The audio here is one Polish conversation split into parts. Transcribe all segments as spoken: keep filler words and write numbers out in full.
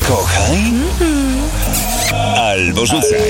Kochaj albo rzucaj.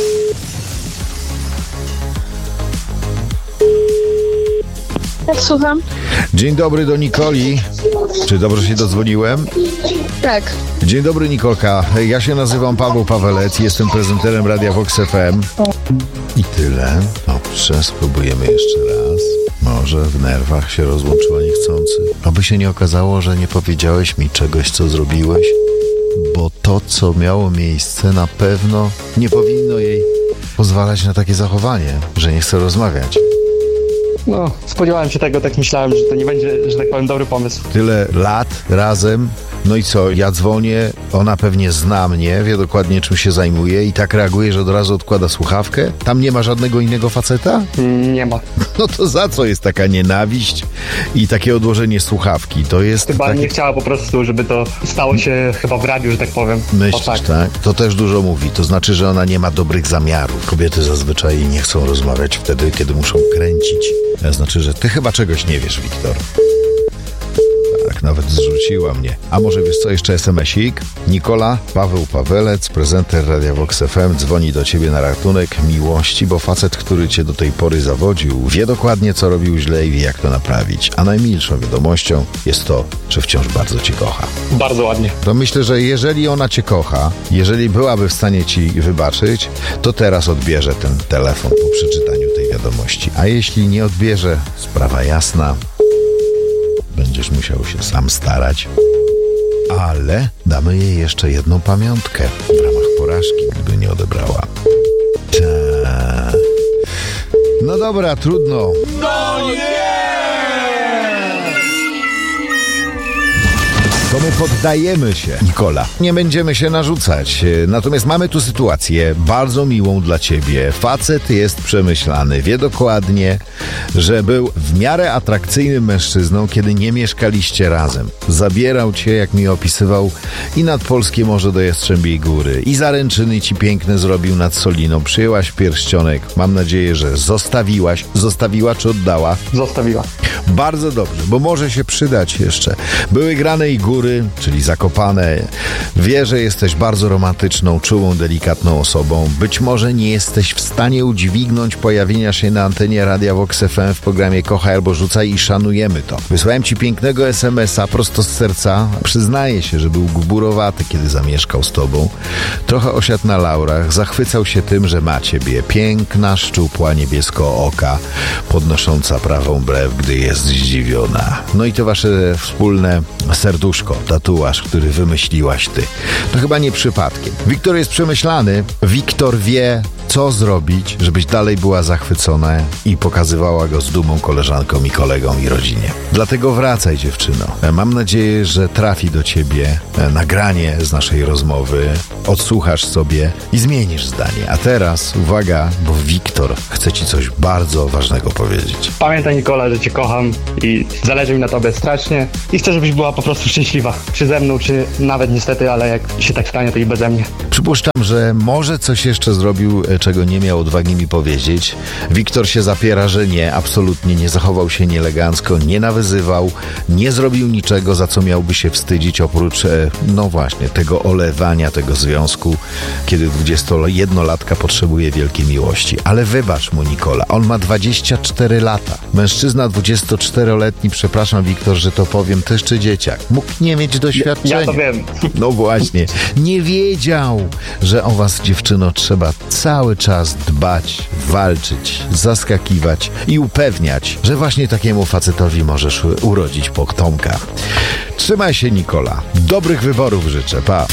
Tak, słucham. Dzień dobry, do Nikoli. Czy dobrze się dodzwoniłem? Tak. Dzień dobry, Nikolka. Ja się nazywam Paweł Pawelec, jestem prezenterem Radia Vox F M. I tyle. Dobrze, spróbujemy jeszcze raz. Może w nerwach się rozłączyła niechcący. Aby się nie okazało, że nie powiedziałeś mi czegoś, co zrobiłeś, bo to, co miało miejsce, na pewno nie powinno jej pozwalać na takie zachowanie, że nie chce rozmawiać. No, spodziewałem się tego, tak myślałem, że to nie będzie, że tak powiem, dobry pomysł. Tyle lat razem, no i co, ja dzwonię, ona pewnie zna mnie, wie dokładnie, czym się zajmuje i tak reaguje, że od razu odkłada słuchawkę? Tam nie ma żadnego innego faceta? Nie ma. No to za co jest taka nienawiść i takie odłożenie słuchawki? To jest Chyba takie... nie chciała po prostu, żeby to stało się chyba w radiu, że tak powiem. Myślisz, O, tak. tak? To też dużo mówi. To znaczy, że ona nie ma dobrych zamiarów. Kobiety zazwyczaj nie chcą rozmawiać wtedy, kiedy muszą kręcić. To znaczy, że ty chyba czegoś nie wiesz, Wiktor. Tak, nawet zrzuciła mnie. A może wiesz co, jeszcze esemesik? Nikola, Paweł Pawelec, prezenter Radia Vox F M, dzwoni do ciebie na ratunek miłości, bo facet, który cię do tej pory zawodził, wie dokładnie, co robił źle i wie, jak to naprawić. A najmilszą wiadomością jest to, że wciąż bardzo cię kocha. Bardzo ładnie. To myślę, że jeżeli ona cię kocha, jeżeli byłaby w stanie ci wybaczyć, to teraz odbierze ten telefon po przeczytaniu tej wiadomości. A jeśli nie odbierze, sprawa jasna, będziesz musiał się sam starać. Ale damy jej jeszcze jedną pamiątkę w ramach porażki, gdyby nie odebrała. Ta. No dobra, trudno. No nie! To my poddajemy się, Nikola. Nie będziemy się narzucać. Natomiast mamy tu sytuację bardzo miłą dla ciebie. Facet jest przemyślany. Wie dokładnie, że był w miarę atrakcyjnym mężczyzną, kiedy nie mieszkaliście razem. Zabierał cię, jak mi opisywał, i nad polskie morze do Jastrzębiej Góry. I zaręczyny ci piękne zrobił nad Soliną. Przyjęłaś pierścionek. Mam nadzieję, że zostawiłaś. Zostawiła czy oddała? Zostawiła. Bardzo dobrze, bo może się przydać jeszcze. Były grane i góry, czyli Zakopane. Wie, że jesteś bardzo romantyczną, czułą, delikatną osobą. Być może nie jesteś w stanie udźwignąć pojawienia się na antenie Radia Vox F M w programie Kochaj albo Rzucaj i szanujemy to. Wysłałem ci pięknego es em es a prosto z serca. Przyznaję się, że był gburowaty, kiedy zamieszkał z tobą. Trochę osiadł na laurach, zachwycał się tym, że ma ciebie. Piękna, szczupła, niebieskooka, podnosząca prawą brew, gdy jest zdziwiona. No i to wasze wspólne serduszko, tatuaż, który wymyśliłaś ty. To chyba nie przypadkiem. Wiktor jest przemyślany. Wiktor wie, co zrobić, żebyś dalej była zachwycona i pokazywała go z dumą koleżankom i kolegom i rodzinie. Dlatego wracaj, dziewczyno. Mam nadzieję, że trafi do ciebie nagranie z naszej rozmowy, odsłuchasz sobie i zmienisz zdanie. A teraz, uwaga, bo Wiktor chce ci coś bardzo ważnego powiedzieć. Pamiętaj, Nikola, że cię kocham i zależy mi na tobie strasznie i chcę, żebyś była po prostu szczęśliwa. Czy ze mną, czy nawet niestety, ale jak się tak stanie, to i beze mnie. Przypuszczam, że może coś jeszcze zrobił, czego nie miał odwagi mi powiedzieć. Wiktor się zapiera, że nie, absolutnie nie zachował się nieelegancko, nie nawyzywał, nie zrobił niczego, za co miałby się wstydzić, oprócz, no właśnie, tego olewania tego związku, kiedy dwudziestojednolatka potrzebuje wielkiej miłości. Ale wybacz mu, Nikola, on ma dwadzieścia cztery lata. Mężczyzna dwudziestoczteroletni, przepraszam, Wiktor, że to powiem, to jeszcze dzieciak. Mógł nie mieć doświadczenia. Ja to wiem. No właśnie. Nie wiedział, że o was, dziewczyno, trzeba cały czas dbać, walczyć, zaskakiwać i upewniać, że właśnie takiemu facetowi możesz urodzić potomka. Trzymaj się, Nikola. Dobrych wyborów życzę. Pa.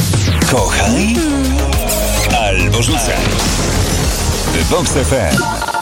Kochaj albo rzucaj. Vox F M.